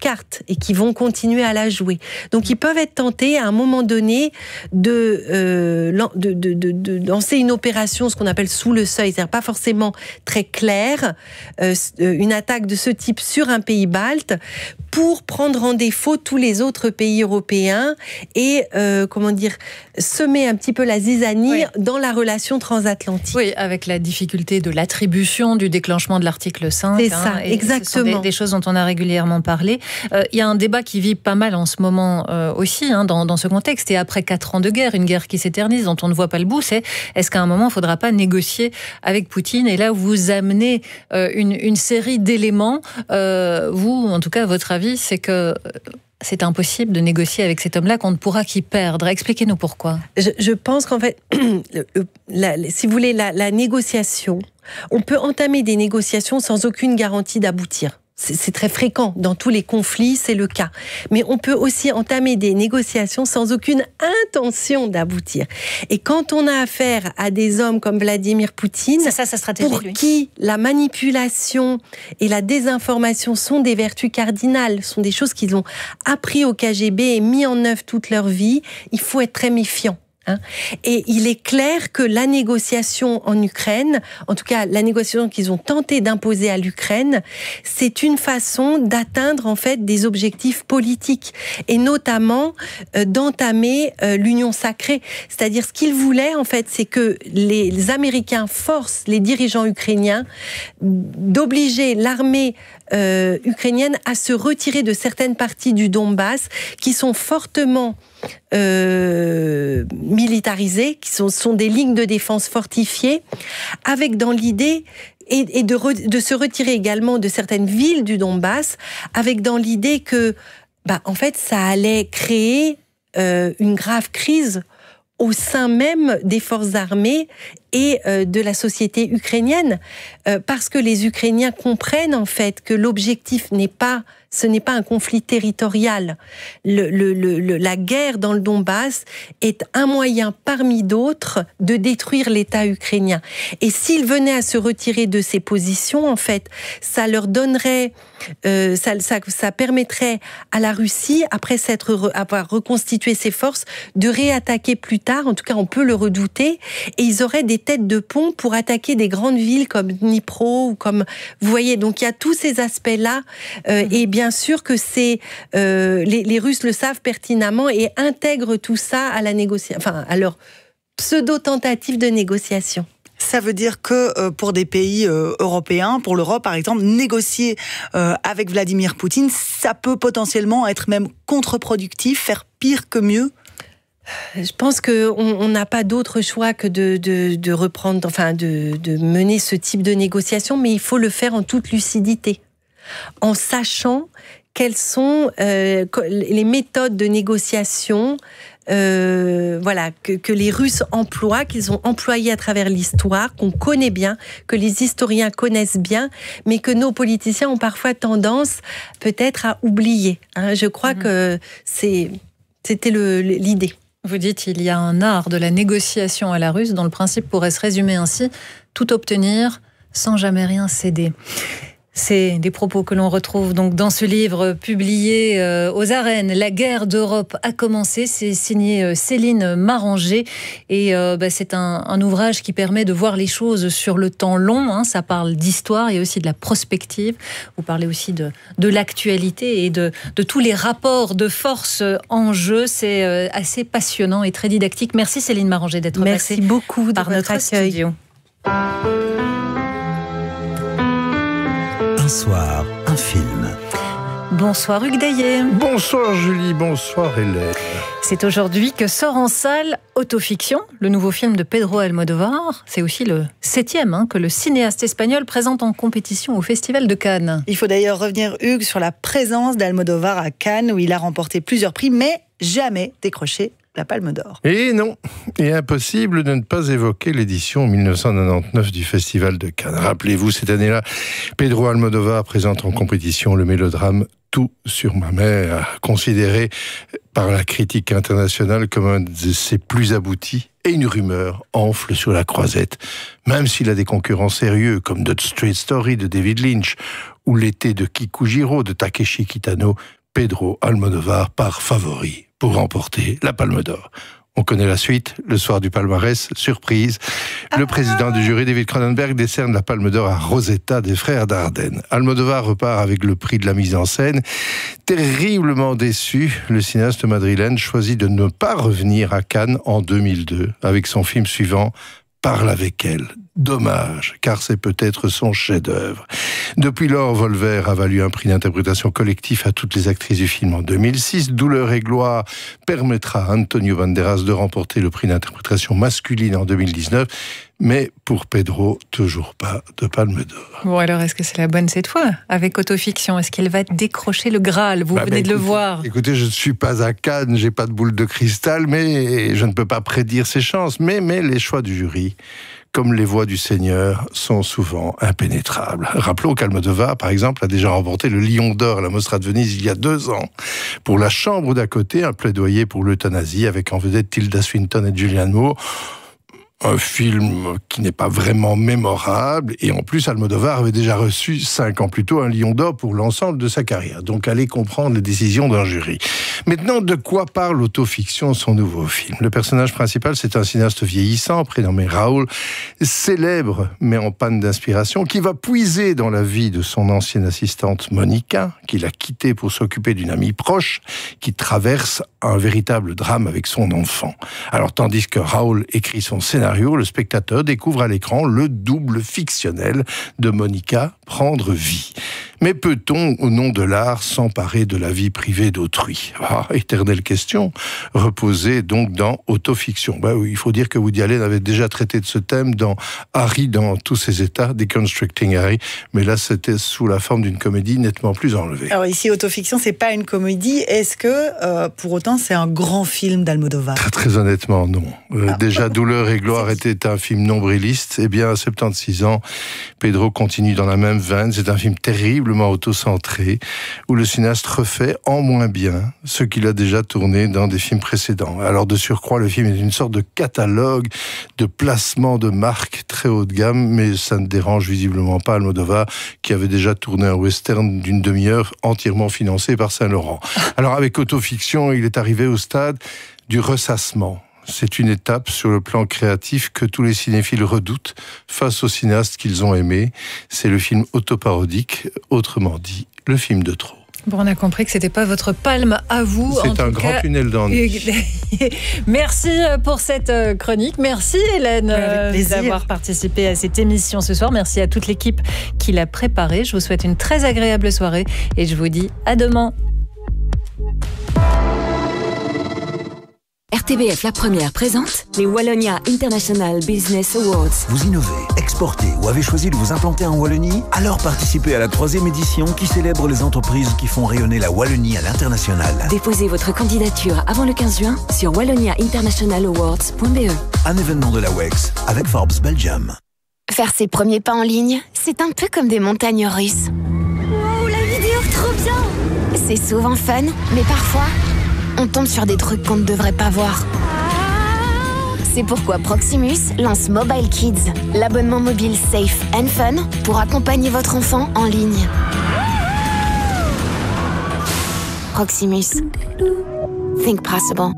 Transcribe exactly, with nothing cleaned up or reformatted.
carte et qui vont continuer à la jouer. Donc ils peuvent être tentés à un moment donné de, euh, de, de, de, de lancer une opération, ce qu'on appelle sous le seuil, c'est-à-dire pas forcément très claire, euh, une attaque de ce type sur un pays balte pour prendre en défaut tous les autres pays européens et, euh, comment dire, semer un petit peu la zizanie oui. dans la relation transatlantique. Oui, avec la difficulté de l'attribution, du déclenchement de l'article cinq. C'est ça, hein, exactement. Ce sont des, des choses dont on a régulièrement parlé. Euh, il y a un débat qui vit pas mal en ce moment euh, aussi, hein, dans, dans ce contexte. Et après quatre ans de guerre, une guerre qui s'éternise, dont on ne voit pas le bout, c'est est-ce qu'à un moment, il ne faudra pas négocier avec Poutine? Et là, vous amenez euh, une, une série d'éléments. Euh, vous, en tout cas, votre avis, c'est que c'est impossible de négocier avec cet homme-là, qu'on ne pourra qu'y perdre. Expliquez-nous pourquoi. Je, je pense qu'en fait, la, si vous voulez, la, la négociation, on peut entamer des négociations sans aucune garantie d'aboutir. C'est très fréquent, dans tous les conflits, c'est le cas. Mais on peut aussi entamer des négociations sans aucune intention d'aboutir. Et quand on a affaire à des hommes comme Vladimir Poutine, ça, ça, sa stratégie, pour lui. qui la manipulation et la désinformation sont des vertus cardinales, sont des choses qu'ils ont appris au K G B et mis en œuvre toute leur vie, il faut être très méfiant. Hein. Et il est clair que la négociation en Ukraine, en tout cas la négociation qu'ils ont tenté d'imposer à l'Ukraine, c'est une façon d'atteindre en fait des objectifs politiques et notamment euh, d'entamer euh, l'union sacrée. C'est-à-dire ce qu'ils voulaient en fait, c'est que les, les Américains forcent les dirigeants ukrainiens d'obliger l'armée euh, ukrainienne à se retirer de certaines parties du Donbass qui sont fortement Euh, militarisées, qui sont, sont des lignes de défense fortifiées, avec dans l'idée et, et de, re, de se retirer également de certaines villes du Donbass, avec dans l'idée que, bah, en fait, ça allait créer euh, une grave crise au sein même des forces armées et euh, de la société ukrainienne, euh, parce que les Ukrainiens comprennent en fait que l'objectif n'est pas, ce n'est pas un conflit territorial. Le, le, le, la guerre dans le Donbass est un moyen parmi d'autres de détruire l'État ukrainien. Et s'ils venaient à se retirer de ces positions, en fait, ça leur donnerait, euh, ça, ça, ça permettrait à la Russie, après s'être re, avoir reconstitué ses forces, de réattaquer plus tard. En tout cas, on peut le redouter. Et ils auraient des têtes de pont pour attaquer des grandes villes comme Dnipro ou comme, vous voyez, donc il y a tous ces aspects-là. Euh, mmh. Et bien sûr que c'est euh, les, les Russes le savent pertinemment et intègrent tout ça à la négociation, enfin à leur pseudo-tentative de négociation. Ça veut dire que euh, pour des pays euh, européens, pour l'Europe par exemple, négocier euh, avec Vladimir Poutine, ça peut potentiellement être même contre-productif, faire pire que mieux. Je pense qu'on n'a pas d'autre choix que de, de, de reprendre, enfin de, de mener ce type de négociation, mais il faut le faire en toute lucidité, en sachant quelles sont euh, les méthodes de négociation euh, voilà, que, que les Russes emploient, qu'ils ont employées à travers l'histoire, qu'on connaît bien, que les historiens connaissent bien, mais que nos politiciens ont parfois tendance peut-être à oublier. Hein. Je crois mmh. que c'est, c'était le, l'idée. Vous dites qu'il y a un art de la négociation à la russe dont le principe pourrait se résumer ainsi, tout obtenir sans jamais rien céder. C'est des propos que l'on retrouve donc dans ce livre publié euh, aux arènes. La guerre d'Europe a commencé. C'est signé euh, Céline Maranger. Et euh, bah, c'est un, un ouvrage qui permet de voir les choses sur le temps long. Hein. Ça parle d'histoire et aussi de la prospective. Vous parlez aussi de, de l'actualité et de, de tous les rapports de force en jeu. C'est euh, assez passionnant et très didactique. Merci Céline Maranger d'être Merci passée beaucoup de par notre accueil. studio. Un soir, un film. Bonsoir Hugues Daillet. Bonsoir Julie, bonsoir Hélène. C'est aujourd'hui que sort en salle Autofiction, le nouveau film de Pedro Almodóvar. C'est aussi le septième hein, que le cinéaste espagnol présente en compétition au Festival de Cannes. Il faut d'ailleurs revenir, Hugues, sur la présence d'Almodóvar à Cannes, où il a remporté plusieurs prix, mais jamais décroché la Palme d'Or. Et non, et impossible de ne pas évoquer l'édition mille neuf cent quatre-vingt-dix-neuf du Festival de Cannes. Rappelez-vous, cette année-là, Pedro Almodóvar présente en compétition le mélodrame Tout sur ma mère, considéré par la critique internationale comme un de ses plus aboutis, et une rumeur enfle sur la croisette. Même s'il a des concurrents sérieux comme The Straight Story de David Lynch ou L'été de Kikujiro de Takeshi Kitano, Pedro Almodóvar part favori pour remporter la Palme d'Or. On connaît la suite, le soir du palmarès, surprise. Le président du jury, David Cronenberg, décerne la Palme d'Or à Rosetta des frères Dardenne. Almodóvar repart avec le prix de la mise en scène. Terriblement déçu, le cinéaste madrilène choisit de ne pas revenir à Cannes en deux mille deux avec son film suivant, Parle avec elle. Dommage, car c'est peut-être son chef-d'œuvre. Depuis lors, Volver a valu un prix d'interprétation collectif à toutes les actrices du film en deux mille six. Douleur et gloire permettra à Antonio Banderas de remporter le prix d'interprétation masculine en deux mille dix-neuf. Mais pour Pedro, toujours pas de Palme d'Or. Bon, alors, est-ce que c'est la bonne cette fois? Avec Autofiction, est-ce qu'il va décrocher le Graal? Vous bah, venez bah, de écoutez, le voir. Écoutez, je ne suis pas à Cannes, j'ai pas de boule de cristal, mais je ne peux pas prédire ses chances. Mais, mais les choix du jury, comme les voix du Seigneur, sont souvent impénétrables. Rappelons qu'Almodóvar, par exemple, a déjà remporté le Lion d'Or à la Mostra de Venise il y a deux ans. Pour La Chambre d'à côté, un plaidoyer pour l'euthanasie avec en vedette Tilda Swinton et Julianne Moore. Un film qui n'est pas vraiment mémorable, et en plus Almodóvar avait déjà reçu cinq ans plus tôt un Lion d'Or pour l'ensemble de sa carrière. Donc allez comprendre les décisions d'un jury. Maintenant, de quoi parle Autofiction, son nouveau film? Le personnage principal, c'est un cinéaste vieillissant, prénommé Raoul, célèbre mais en panne d'inspiration, qui va puiser dans la vie de son ancienne assistante Monica, qu'il a quittée pour s'occuper d'une amie proche, qui traverse un véritable drame avec son enfant. Alors tandis que Raoul écrit son scénario, le spectateur découvre à l'écran le double fictionnel de Monica prendre vie. Mais peut-on, au nom de l'art, s'emparer de la vie privée d'autrui? Ah, éternelle question, reposée donc dans Autofiction. Ben oui, il faut dire que Woody Allen avait déjà traité de ce thème dans Harry dans tous ses états, Deconstructing Harry, mais là c'était sous la forme d'une comédie nettement plus enlevée. Alors ici, Autofiction, c'est pas une comédie. Est-ce que, euh, pour autant, c'est un grand film d'Almodóvar? Très, très honnêtement, non. Euh, ah. Déjà, Douleur et gloire était un film nombriliste. Eh bien, à soixante-seize ans, Pedro continue dans la même veine. C'est un film terriblement auto-centré, où le cinéaste refait en moins bien ce qu'il a déjà tourné dans des films précédents. Alors, de surcroît, le film est une sorte de catalogue de placement de marques très haut de gamme, mais ça ne dérange visiblement pas Almodóvar, qui avait déjà tourné un western d'une demi-heure entièrement financé par Saint-Laurent. Alors, avec Autofiction, il est arrivé au stade du ressassement. C'est une étape sur le plan créatif que tous les cinéphiles redoutent face aux cinéastes qu'ils ont aimés. C'est le film autoparodique, autrement dit, le film de trop. Bon, on a compris que c'était pas votre palme à vous. C'est un grand tunnel d'ennui. Merci pour cette chronique. Merci Hélène d'avoir participé à cette émission ce soir. Merci à toute l'équipe qui l'a préparée. Je vous souhaite une très agréable soirée et je vous dis à demain. R T B F La Première présente les Wallonia International Business Awards. Vous innovez, exportez ou avez choisi de vous implanter en Wallonie? Alors participez à la troisième édition qui célèbre les entreprises qui font rayonner la Wallonie à l'international. Déposez votre candidature avant le quinze juin sur wallonia international awards point b e. Un événement de la W E X avec Forbes Belgium. Faire ses premiers pas en ligne, c'est un peu comme des montagnes russes. Wow, la vidéo, trop bien! C'est souvent fun, mais parfois, on tombe sur des trucs qu'on ne devrait pas voir. C'est pourquoi Proximus lance Mobile Kids, l'abonnement mobile safe and fun pour accompagner votre enfant en ligne. Proximus. Think possible.